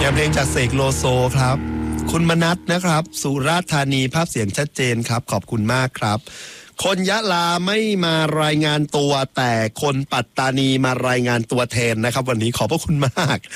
านเพลงจากเสกโลโซครับคุณมนัสนะครับสุราษฎร์ธานีภาพเสียงชัดเจนครับขอบคุณมากครับคนยะลาไม่มารายงานตัวแต่คนปัตตานีมารายงานตัวแทนนะครับวันนี้ขอบพระคุณมาก